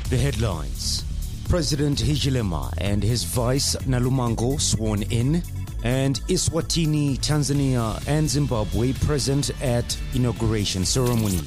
The headlines. President Hichilema and his vice Nalumango sworn in, and Eswatini, Tanzania and Zimbabwe present at inauguration ceremony.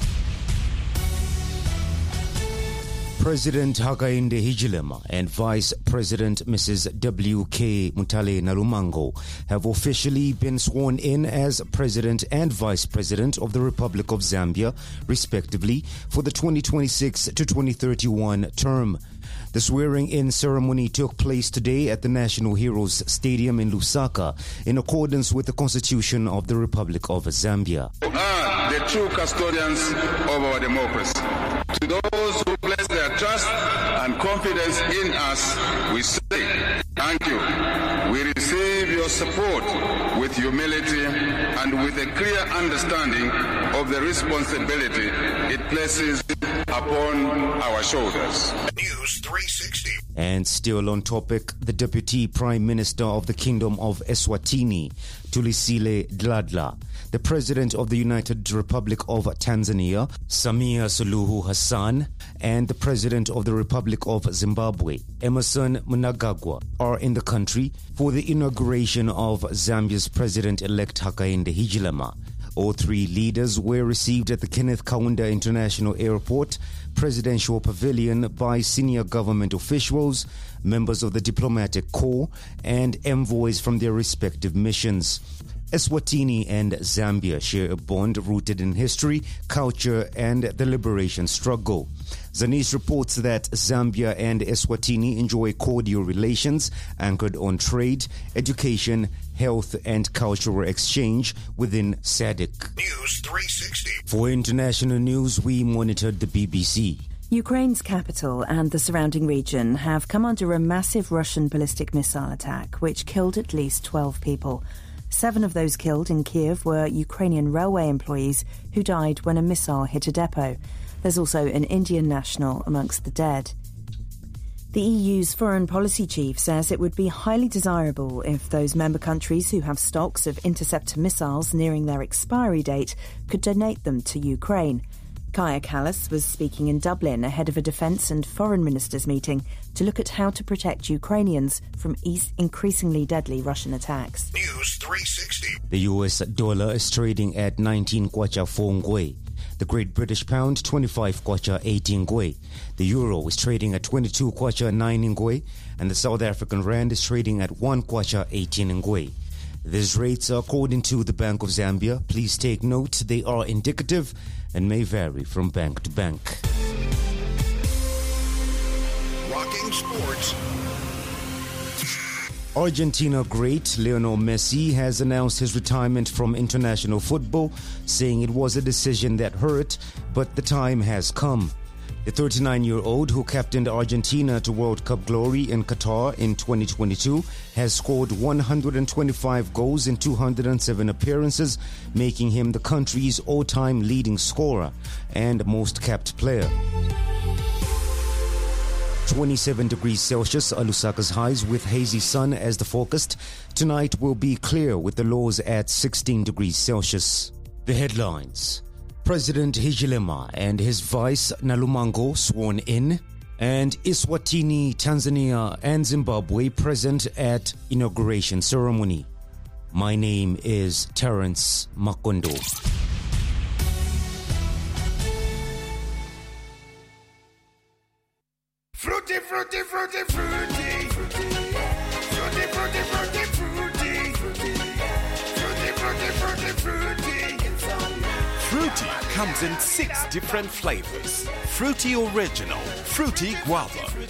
President Hakainde Hichilema and Vice President Mrs. W.K. Mutale Nalumango have officially been sworn in as President and Vice President of the Republic of Zambia, respectively, for the 2026 to 2031 term. The swearing-in ceremony took place today at the National Heroes Stadium in Lusaka, in accordance with the Constitution of the Republic of Zambia. Are the true custodians of our democracy. To those who place their trust and confidence in us, we say thank you. We receive your support with humility and with a clear understanding of the responsibility it places upon our shoulders. News 360. And still on topic, the Deputy Prime Minister of the Kingdom of Eswatini, Thulisile Dladla, the President of the United Republic of Tanzania, Samia Suluhu Hassan, and the President of the Republic of Zimbabwe, Emmerson Mnangagwa, are in the country for the inauguration of Zambia's President-elect Hakainde Hichilema. All three leaders were received at the Kenneth Kaunda International Airport Presidential Pavilion by senior government officials, members of the diplomatic corps, and envoys from their respective missions. Eswatini and Zambia share a bond rooted in history, culture, and the liberation struggle. Zanis reports that Zambia and Eswatini enjoy cordial relations anchored on trade, education, health, and cultural exchange within SADC. News 360. For international news, we monitored the BBC. Ukraine's capital and the surrounding region have come under a massive Russian ballistic missile attack, which killed at least 12 people. 7 of those killed in Kiev were Ukrainian railway employees who died when a missile hit a depot. There's also an Indian national amongst the dead. The EU's foreign policy chief says it would be highly desirable if those member countries who have stocks of interceptor missiles nearing their expiry date could donate them to Ukraine. Kaja Kallas was speaking in Dublin ahead of a defence and foreign ministers meeting to look at how to protect Ukrainians from increasingly deadly Russian attacks. News 360. The US dollar is trading at 19 kwacha 4 ngwe. The Great British Pound, 25 kwacha 18 ngwe. The Euro is trading at 22 kwacha 9 ngwe. And the South African Rand is trading at 1 kwacha 18 ngwe. These rates are according to the Bank of Zambia. Please take note, they are indicative and may vary from bank to bank. Rocking sports. Argentina great Lionel Messi has announced his retirement from international football, saying it was a decision that hurt, but the time has come. The 39-year-old, who captained Argentina to World Cup glory in Qatar in 2022, has scored 125 goals in 207 appearances, making him the country's all-time leading scorer and most capped player. 27 degrees Celsius are Lusaka's highs, with hazy sun as the forecast. Tonight will be clear with the lows at 16 degrees Celsius. The headlines. President Hichilema and his vice Nalumango sworn in, and Eswatini, Tanzania and Zimbabwe present at inauguration ceremony. My name is Terence Makondo. Fruity, fruity, fruity, fruity. Fruity, fruity, fruity, fruity. Fruity, fruity, fruity, fruity. Fruity comes in 6 different flavors. Fruity Original, Fruity Guava,